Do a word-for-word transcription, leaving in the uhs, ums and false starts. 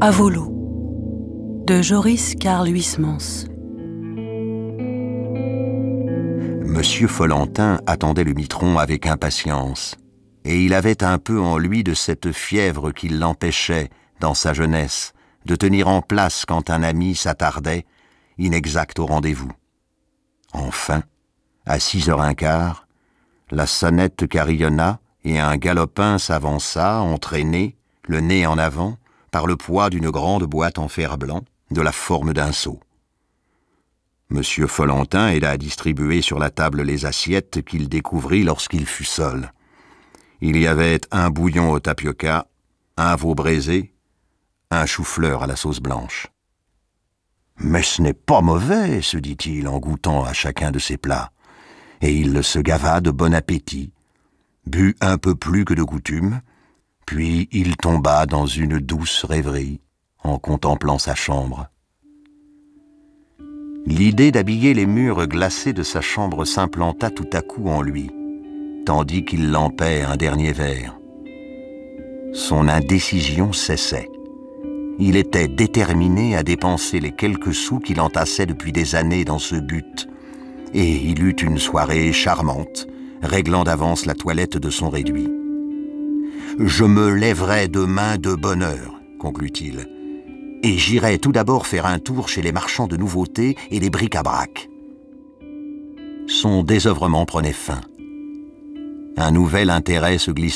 À volo de Joris Karl Huysmans. Monsieur Follentin attendait le mitron avec impatience, et il avait un peu en lui de cette fièvre qui l'empêchait, dans sa jeunesse, de tenir en place quand un ami s'attardait, inexact au rendez-vous. Enfin, à six heures un quart, la sonnette carillonna et un galopin s'avança, entraîné, le nez en avant, par le poids d'une grande boîte en fer blanc, de la forme d'un seau. Monsieur Follentin aida à distribuer sur la table les assiettes qu'il découvrit lorsqu'il fut seul. Il y avait un bouillon au tapioca, un veau braisé, un chou-fleur à la sauce blanche. « Mais ce n'est pas mauvais, se dit-il en goûtant à chacun de ses plats, et il se gava de bon appétit, but un peu plus que de coutume, puis il tomba dans une douce rêverie en contemplant sa chambre. L'idée d'habiller les murs glacés de sa chambre s'implanta tout à coup en lui, tandis qu'il lampait un dernier verre. Son indécision cessait. Il était déterminé à dépenser les quelques sous qu'il entassait depuis des années dans ce but, et il eut une soirée charmante, réglant d'avance la toilette de son réduit. « Je me lèverai demain de bonne heure, conclut-il, et j'irai tout d'abord faire un tour chez les marchands de nouveautés et les bric-à-brac. » Son désœuvrement prenait fin. Un nouvel intérêt se glissait